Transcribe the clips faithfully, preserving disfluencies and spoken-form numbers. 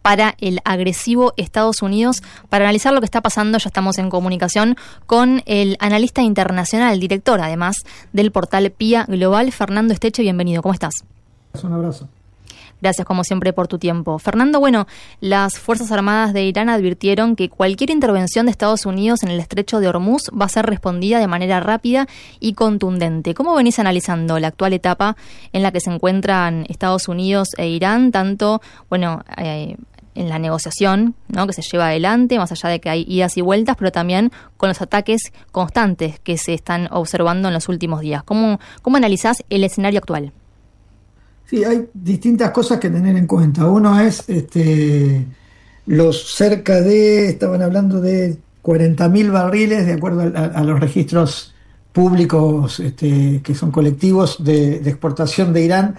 para el agresivo Estados Unidos. Para analizar lo que está pasando, ya estamos en comunicación con el analista internacional, director además del portal Pía Global, Fernando Esteche. Bienvenido, ¿cómo estás? Un abrazo. Gracias, como siempre, por tu tiempo. Fernando, bueno, las Fuerzas Armadas de Irán advirtieron que cualquier intervención de Estados Unidos en el estrecho de Hormuz va a ser respondida de manera rápida y contundente. ¿Cómo venís analizando la actual etapa en la que se encuentran Estados Unidos e Irán, tanto, bueno, eh, en la negociación, ¿no?, que se lleva adelante, más allá de que hay idas y vueltas, pero también con los ataques constantes que se están observando en los últimos días? ¿Cómo, cómo analizás el escenario actual? Sí, hay distintas cosas que tener en cuenta. Uno es este, los cerca de, estaban hablando de cuarenta mil barriles, de acuerdo a, a los registros públicos este, que son colectivos de, de exportación de Irán,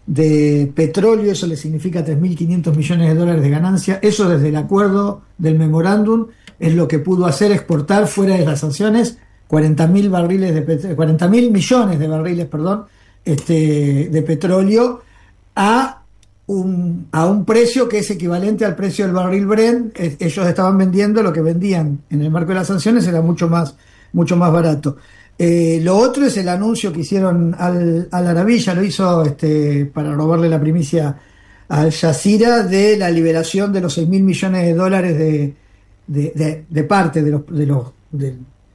de petróleo. Eso le significa tres mil quinientos millones de dólares de ganancia. Eso desde el acuerdo del memorándum es lo que pudo hacer exportar fuera de las sanciones cuarenta mil barriles de petróleo, cuarenta mil millones de barriles, perdón, Este, de petróleo a un, a un precio que es equivalente al precio del barril Brent. Eh, ellos estaban vendiendo lo que vendían en el marco de las sanciones, era mucho más, mucho más barato. Eh, lo otro es el anuncio que hicieron al, al Arabí, ya lo hizo este, para robarle la primicia al Jazeera, de la liberación de los seis mil millones de dólares de, de, de, de parte de los, de los de,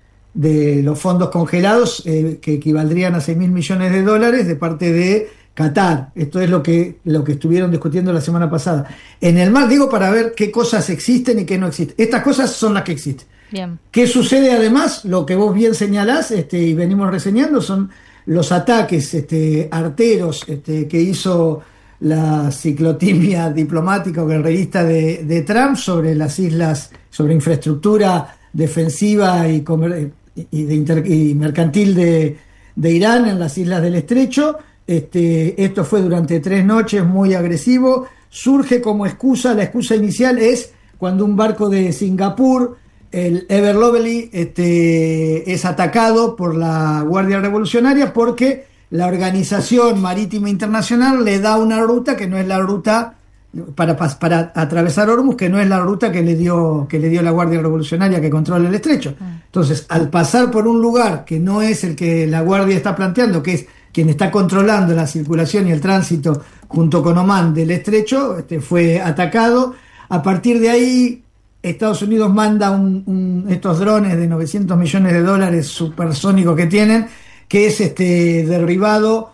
de los fondos congelados, eh, que equivaldrían a seis mil millones de dólares de parte de Qatar. Esto es lo que, lo que estuvieron discutiendo la semana pasada. En el mar, digo, para ver qué cosas existen y qué no existen. Estas cosas son las que existen. Bien. ¿Qué sucede además? Lo que vos bien señalás este, y venimos reseñando son los ataques este, arteros este, que hizo la ciclotimia diplomática o guerrerista de, de Trump sobre las islas, sobre infraestructura defensiva y comer, y, de inter, y mercantil de, de Irán en las islas del estrecho. Este, esto fue durante tres noches, muy agresivo. Surge como excusa, la excusa inicial es cuando un barco de Singapur, el Ever Lovely, este, es atacado por la Guardia Revolucionaria porque la Organización Marítima Internacional le da una ruta que no es la ruta para, para atravesar Hormuz, que no es la ruta que le dio que le dio la Guardia Revolucionaria que controla el estrecho. Entonces, al pasar por un lugar que no es el que la Guardia está planteando, que es quien está controlando la circulación y el tránsito junto con Omán del estrecho, este, fue atacado. A partir de ahí, Estados Unidos manda un, un, estos drones de novecientos millones de dólares supersónicos que tienen, que es este, derribado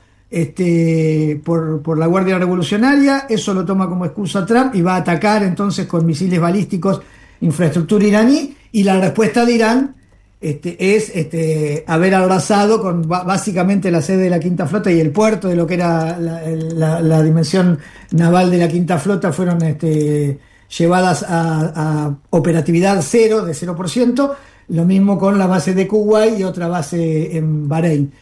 Este, por, por la Guardia Revolucionaria. Eso lo toma como excusa Trump y va a atacar entonces con misiles balísticos infraestructura iraní, y la respuesta de Irán este, es este, haber arrasado con básicamente la sede de la Quinta Flota y el puerto de lo que era la, la, la dimensión naval de la Quinta Flota. Fueron este, llevadas a, a operatividad cero, de cero por ciento. Lo mismo con la base de Kuwait y otra base en Bahrein.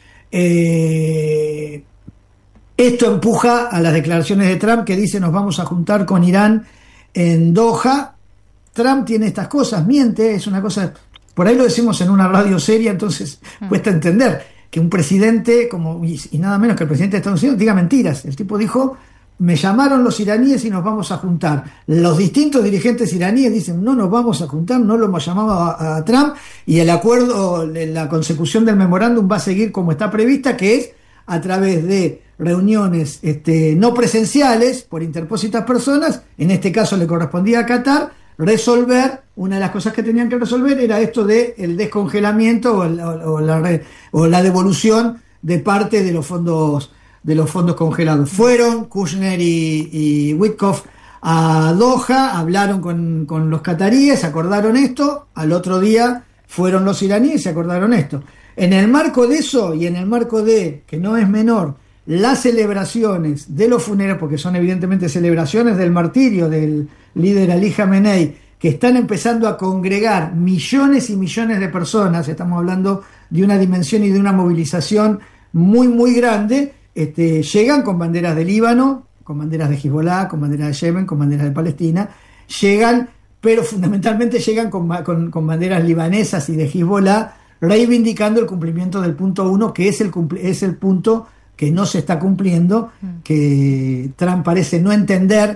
Eh, Esto empuja a las declaraciones de Trump, que dice nos vamos a juntar con Irán en Doha. Trump tiene estas cosas, miente, es una cosa, por ahí lo decimos en una radio seria, entonces mm. cuesta entender que un presidente, como y, y nada menos que el presidente de Estados Unidos, diga mentiras. El tipo dijo, me llamaron los iraníes y nos vamos a juntar. Los distintos dirigentes iraníes dicen, no nos vamos a juntar, no lo hemos llamado a, a Trump, y el acuerdo, la consecución del memorándum va a seguir como está prevista, que es a través de reuniones este, no presenciales por interpósitas personas. En este caso le correspondía a Qatar resolver, una de las cosas que tenían que resolver era esto de el descongelamiento o, el, o, o, la, re, o la devolución de parte de los fondos de los fondos congelados. Fueron Kushner y, y Witkoff a Doha, hablaron con, con los cataríes, acordaron esto. Al otro día fueron los iraníes y acordaron esto. En el marco de eso, y en el marco de, que no es menor, las celebraciones de los funerales, porque son evidentemente celebraciones del martirio del líder Ali Khamenei, que están empezando a congregar millones y millones de personas. Estamos hablando de una dimensión y de una movilización muy, muy grande. Este, llegan con banderas de Líbano, con banderas de Hezbollah, con banderas de Yemen, con banderas de Palestina. Llegan, pero fundamentalmente llegan con, con, con banderas libanesas y de Hezbollah, reivindicando el cumplimiento del punto uno, que es el, es el punto que no se está cumpliendo, que Trump parece no entender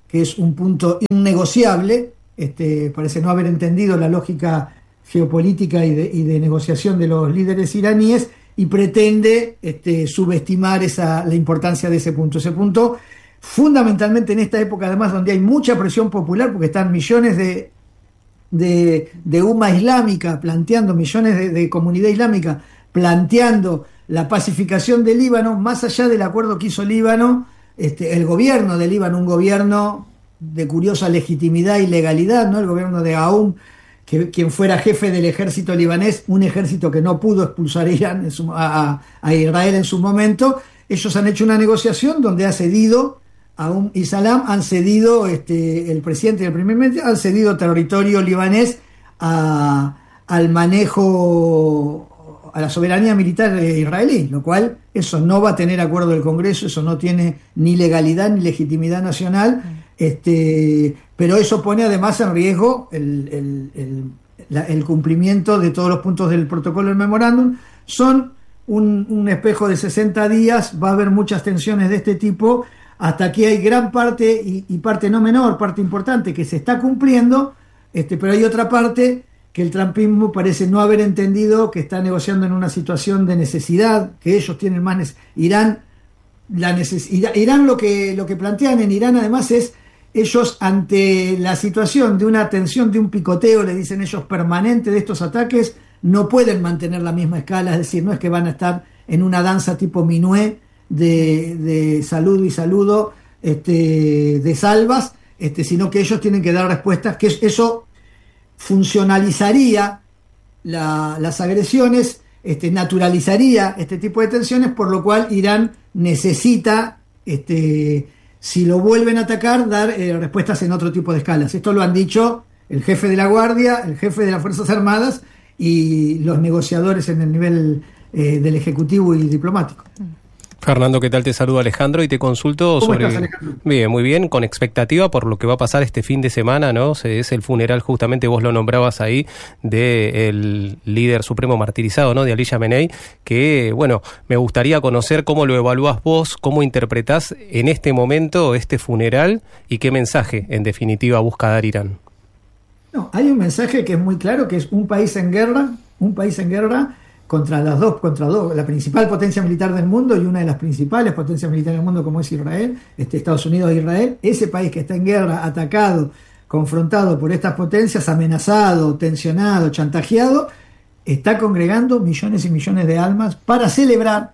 que es un punto innegociable, este, parece no haber entendido la lógica geopolítica y de, y de negociación de los líderes iraníes, y pretende este, subestimar esa, la importancia de ese punto. Ese punto, fundamentalmente en esta época, además, donde hay mucha presión popular, porque están millones de, de, de umma islámica planteando, millones de, de comunidad islámica planteando la pacificación del Líbano, más allá del acuerdo que hizo Líbano, este, el gobierno de Líbano, un gobierno de curiosa legitimidad y legalidad, ¿no? El gobierno de Aoun, que quien fuera jefe del ejército libanés, un ejército que no pudo expulsar a, Irán en su, a, a Israel en su momento. Ellos han hecho una negociación donde ha cedido Aoun y Salam, han cedido, este, el presidente y el primer ministro, han cedido territorio libanés a, al manejo, a la soberanía militar israelí, lo cual eso no va a tener acuerdo del Congreso, eso no tiene ni legalidad ni legitimidad nacional. Este, pero eso pone además en riesgo el, el, el, la, el cumplimiento de todos los puntos del protocolo del memorándum. Son un, un espejo de sesenta días, va a haber muchas tensiones de este tipo, hasta aquí hay gran parte, y, y parte no menor, parte importante, que se está cumpliendo, este, pero hay otra parte que el trumpismo parece no haber entendido, que está negociando en una situación de necesidad, que ellos tienen más... Irán, la necesidad, Irán lo que, lo que plantean en Irán además es, ellos ante la situación de una tensión, de un picoteo, le dicen ellos, permanente de estos ataques, no pueden mantener la misma escala, es decir, no es que van a estar en una danza tipo minué de, de saludo y saludo, este, de salvas, este, sino que ellos tienen que dar respuestas, que eso funcionalizaría la, las agresiones, este, naturalizaría este tipo de tensiones, por lo cual Irán necesita, este, si lo vuelven a atacar, dar eh, respuestas en otro tipo de escalas. Esto lo han dicho el jefe de la Guardia, el jefe de las Fuerzas Armadas y los negociadores en el nivel eh, del Ejecutivo y diplomático. Fernando, ¿qué tal? Te saludo Alejandro y te consulto ¿Cómo sobre... estás, Alejandro? Bien, muy bien, con expectativa por lo que va a pasar este fin de semana, ¿no? Es el funeral, justamente vos lo nombrabas ahí, del líder supremo martirizado, ¿no? De Ali Khamenei, que, bueno, me gustaría conocer cómo lo evaluás vos, cómo interpretás en este momento este funeral y qué mensaje, en definitiva, busca dar Irán. No, hay un mensaje que es muy claro, que es un país en guerra, un país en guerra contra las dos, contra dos, la principal potencia militar del mundo y una de las principales potencias militares del mundo como es Israel, este Estados Unidos e Israel. Ese país que está en guerra, atacado, confrontado por estas potencias, amenazado, tensionado, chantajeado, está congregando millones y millones de almas para celebrar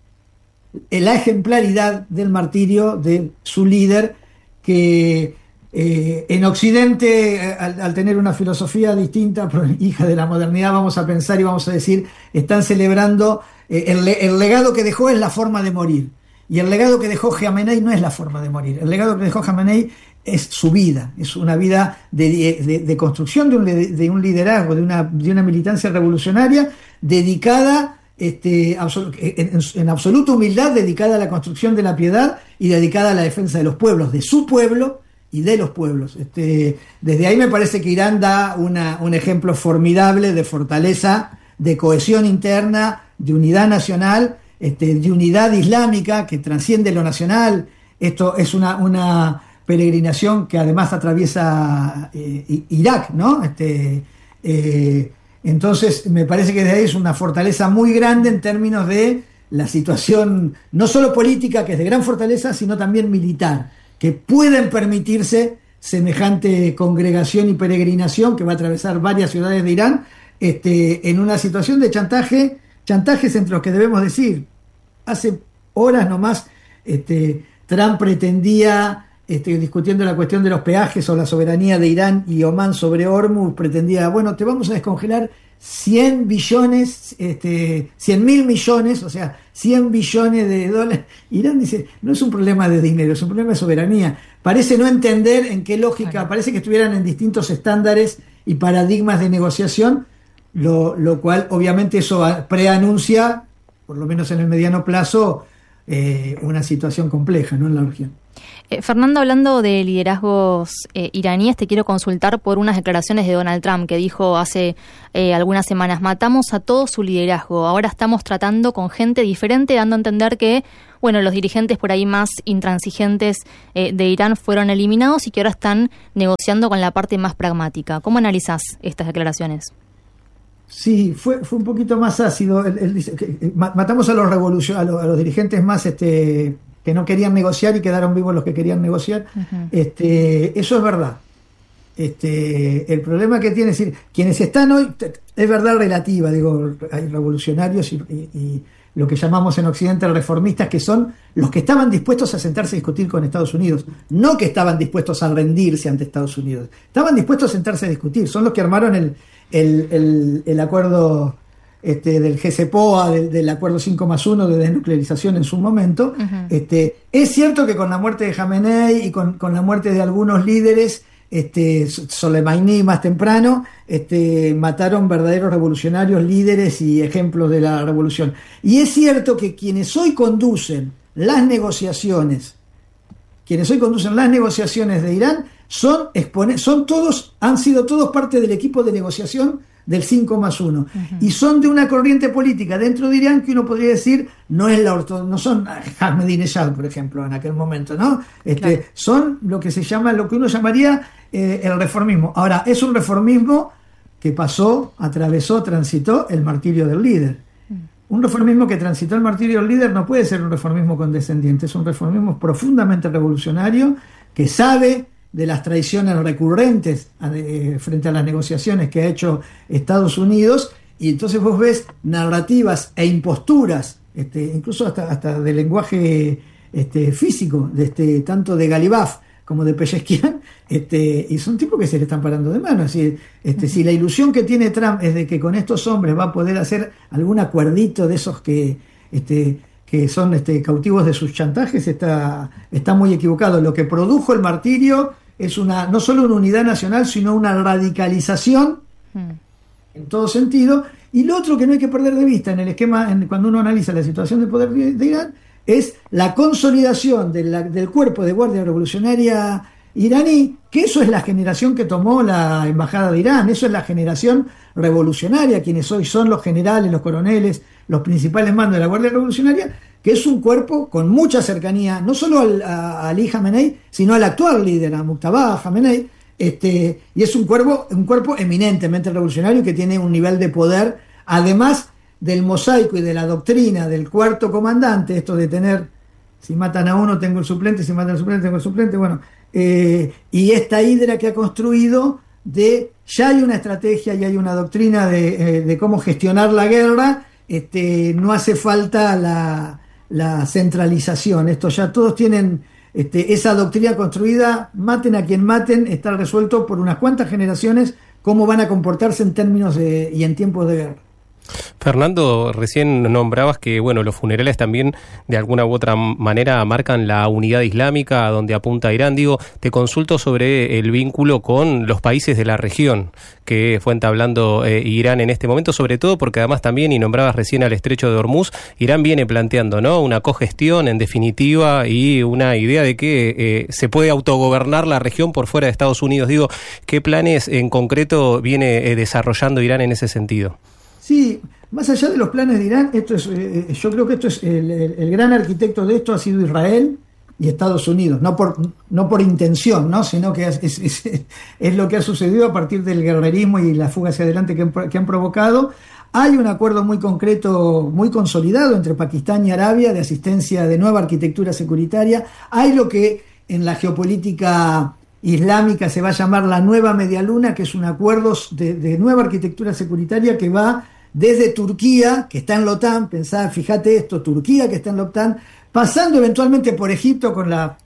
la ejemplaridad del martirio de su líder, que Eh, en Occidente, al, al tener una filosofía distinta, hija de la modernidad, vamos a pensar y vamos a decir, están celebrando eh, el, el legado que dejó es la forma de morir. Y el legado que dejó Khamenei no es la forma de morir. El legado que dejó Khamenei es su vida, es una vida de, de, de construcción de un, de un liderazgo, de una, de una militancia revolucionaria dedicada, este, absol- en, en absoluta humildad, dedicada a la construcción de la piedad y dedicada a la defensa de los pueblos, de su pueblo y de los pueblos. Este, desde ahí me parece que Irán da una, un ejemplo formidable de fortaleza, de cohesión interna, de unidad nacional, este, de unidad islámica que trasciende lo nacional. Esto es una, una peregrinación que además atraviesa eh, Irak, ¿no? Este, eh, entonces me parece que desde ahí es una fortaleza muy grande en términos de la situación, no solo política, que es de gran fortaleza, sino también militar, que pueden permitirse semejante congregación y peregrinación que va a atravesar varias ciudades de Irán, este, en una situación de chantaje, chantajes entre los que debemos decir, hace horas nomás este, Trump pretendía, este, discutiendo la cuestión de los peajes o la soberanía de Irán y Omán sobre Hormuz, pretendía, bueno, te vamos a descongelar cien billones, este, cien mil millones, o sea, cien billones de dólares. Irán dice, no es un problema de dinero, es un problema de soberanía. Parece no entender en qué lógica, parece que estuvieran en distintos estándares y paradigmas de negociación, lo, lo cual obviamente eso preanuncia, por lo menos en el mediano plazo, eh, una situación compleja, ¿no?, en la región. Eh, Fernando, hablando de liderazgos eh, iraníes, te quiero consultar por unas declaraciones de Donald Trump que dijo hace eh, algunas semanas: matamos a todo su liderazgo, ahora estamos tratando con gente diferente, dando a entender que, bueno, los dirigentes por ahí más intransigentes eh, de Irán fueron eliminados y que ahora están negociando con la parte más pragmática. ¿Cómo analizás estas declaraciones? Sí, fue fue un poquito más ácido. Él, él dice que matamos a los revolucion- a los, a los dirigentes más este que no querían negociar y quedaron vivos los que querían negociar. Uh-huh. Este, eso es verdad. Este, el problema que tiene es decir, quienes están hoy, es verdad relativa, digo, hay revolucionarios y, y, y lo que llamamos en Occidente reformistas, que son los que estaban dispuestos a sentarse a discutir con Estados Unidos, no que estaban dispuestos a rendirse ante Estados Unidos, estaban dispuestos a sentarse a discutir, son los que armaron el, el, el, el acuerdo este, del G C P O A, del, del acuerdo cinco más uno de desnuclearización en su momento. Uh-huh. Este, es cierto que con la muerte de Jamenei y con, con la muerte de algunos líderes, este, Soleimani más temprano, este, mataron verdaderos revolucionarios, líderes y ejemplos de la revolución. Y es cierto que quienes hoy conducen las negociaciones, quienes hoy conducen las negociaciones de Irán, son, expone- son todos, han sido todos parte del equipo de negociación del cinco más uno, uh-huh. y son de una corriente política dentro de Irán que uno podría decir no es la orto- no son Ahmadinejad, por ejemplo, en aquel momento, ¿no? Este, claro. Son lo que se llama, lo que uno llamaría eh, el reformismo. Ahora, es un reformismo que pasó, atravesó, transitó el martirio del líder. Uh-huh. Un reformismo que transitó el martirio del líder no puede ser un reformismo condescendiente, es un reformismo profundamente revolucionario que sabe de las traiciones recurrentes eh, frente a las negociaciones que ha hecho Estados Unidos, y entonces vos ves narrativas e imposturas, este, incluso hasta, hasta de lenguaje este, físico, de este, tanto de Galibaf como de Pezeshkian, este, y son tipos que se le están parando de mano. Así, este, si la ilusión que tiene Trump es de que con estos hombres va a poder hacer algún acuerdito de esos que... Este, que son este, cautivos de sus chantajes, está, está muy equivocado. Lo que produjo el martirio es una no solo una unidad nacional, sino una radicalización mm. en todo sentido. Y lo otro que no hay que perder de vista en el esquema, en, cuando uno analiza la situación de poder de, de Irán, es la consolidación de la, del cuerpo de Guardia Revolucionaria iraní, que eso es la generación que tomó la Embajada de Irán, eso es la generación revolucionaria, quienes hoy son los generales, los coroneles, los principales mandos de la Guardia Revolucionaria, que es un cuerpo con mucha cercanía, no solo al, a, a Ali Jamenei, sino al actual líder, a Mujtaba Jamenei, este, y es un cuerpo, un cuerpo eminentemente revolucionario que tiene un nivel de poder, además del mosaico y de la doctrina del cuarto comandante, esto de tener, si matan a uno tengo el suplente, si matan al suplente tengo el suplente, bueno, eh, y esta hidra que ha construido de, ya hay una estrategia y hay una doctrina de, eh, de cómo gestionar la guerra. Este, no hace falta la, la centralización. Esto ya todos tienen este, esa doctrina construida, maten a quien maten, está resuelto por unas cuantas generaciones cómo van a comportarse en términos de, y en tiempos de guerra. Fernando, recién nombrabas que bueno, los funerales también de alguna u otra manera marcan la unidad islámica a donde apunta Irán. Digo, te consulto sobre el vínculo con los países de la región que fue entablando eh, Irán en este momento, sobre todo porque además también, y nombrabas recién al estrecho de Hormuz, Irán viene planteando, ¿no?, una cogestión en definitiva y una idea de que eh, se puede autogobernar la región por fuera de Estados Unidos. Digo, ¿qué planes en concreto viene eh, desarrollando Irán en ese sentido? Sí, más allá de los planes de Irán, esto es, eh, yo creo que esto es el, el, el gran arquitecto de esto ha sido Israel y Estados Unidos, no por no por intención, ¿no?, sino que es, es, es, es lo que ha sucedido a partir del guerrerismo y la fuga hacia adelante que han, que han provocado. Hay un acuerdo muy concreto, muy consolidado entre Pakistán y Arabia de asistencia de nueva arquitectura securitaria. Hay lo que en la geopolítica islámica se va a llamar la nueva media luna, que es un acuerdo de, de nueva arquitectura securitaria que va desde Turquía, que está en la OTAN, pensá, fíjate esto, Turquía que está en la OTAN, pasando eventualmente por Egipto con la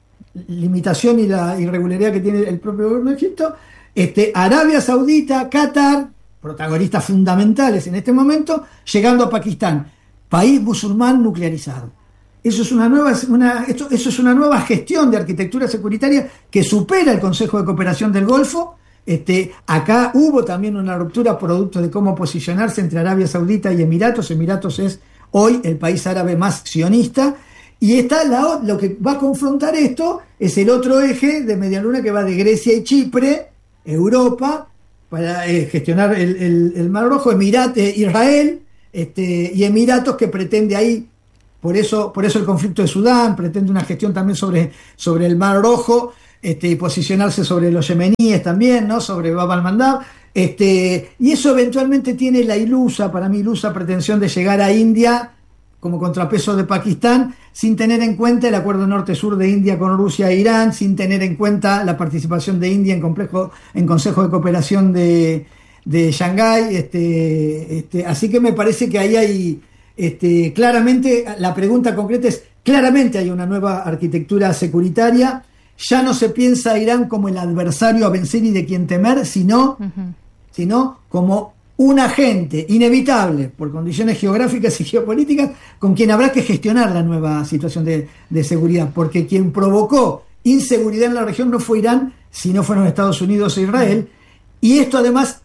limitación y la irregularidad que tiene el propio gobierno de Egipto, este, Arabia Saudita, Qatar, protagonistas fundamentales en este momento, llegando a Pakistán, país musulmán nuclearizado. Eso es una nueva, una, esto, eso es una nueva gestión de arquitectura securitaria que supera el Consejo de Cooperación del Golfo. Este, acá hubo también una ruptura producto de cómo posicionarse entre Arabia Saudita y Emiratos. Emiratos es hoy el país árabe más sionista, Y está la, lo que va a confrontar esto es el otro eje de Medialuna que va de Grecia y Chipre, Europa, para eh, gestionar el, el, el Mar Rojo, Emirat, eh, Israel, este, y Emiratos que pretende ahí, por eso, por eso el conflicto de Sudán, pretende una gestión también sobre, sobre el Mar Rojo, este, y posicionarse sobre los yemeníes también, ¿no? Sobre Bab al-Mandab, este, y eso eventualmente tiene la ilusa, para mí ilusa pretensión de llegar a India como contrapeso de Pakistán, sin tener en cuenta el acuerdo norte-sur de India con Rusia e Irán, sin tener en cuenta la participación de India en complejo en Consejo de Cooperación de, de Shanghái. Este, este, así que me parece que ahí hay, este, claramente, la pregunta concreta es, claramente hay una nueva arquitectura securitaria, ya no se piensa a Irán como el adversario a vencer y de quien temer, sino, uh-huh. sino como un agente inevitable por condiciones geográficas y geopolíticas con quien habrá que gestionar la nueva situación de, de seguridad, porque quien provocó inseguridad en la región no fue Irán, sino fueron Estados Unidos e Israel, y esto además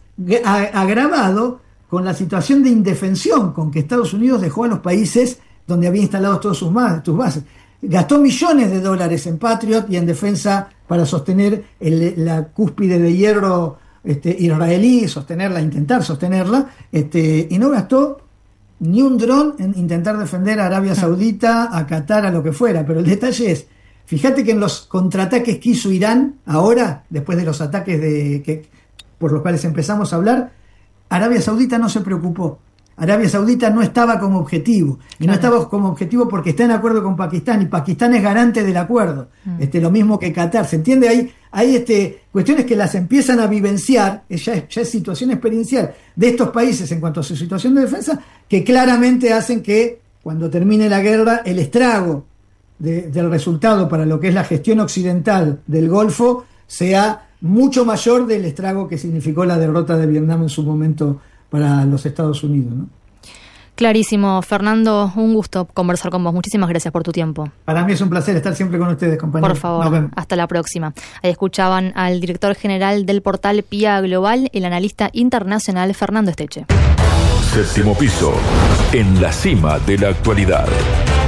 agravado con la situación de indefensión con que Estados Unidos dejó a los países donde había instalado todas sus, sus bases. Gastó millones de dólares en Patriot y en defensa para sostener el, la cúspide de hierro Este, israelí, sostenerla, intentar sostenerla, este, y no gastó ni un dron en intentar defender a Arabia Saudita, a Qatar, a lo que fuera. Pero el detalle es, fíjate que en los contraataques que hizo Irán ahora, después de los ataques de que, por los cuales empezamos a hablar, Arabia Saudita no se preocupó. Arabia Saudita no estaba como objetivo, y claro. no estaba como objetivo porque está en acuerdo con Pakistán, y Pakistán es garante del acuerdo, mm. este, lo mismo que Qatar, ¿se entiende? Hay, hay este, cuestiones que las empiezan a vivenciar, ya es, ya es situación experiencial de estos países en cuanto a su situación de defensa, que claramente hacen que cuando termine la guerra el estrago de, del resultado para lo que es la gestión occidental del Golfo sea mucho mayor del estrago que significó la derrota de Vietnam en su momento para los Estados Unidos, ¿no? Clarísimo. Fernando, un gusto conversar con vos. Muchísimas gracias por tu tiempo. Para mí es un placer estar siempre con ustedes, compañeros. Por favor, hasta la próxima. Ahí escuchaban al director general del portal P I A Global, el analista internacional Fernando Esteche. Séptimo piso, en la cima de la actualidad.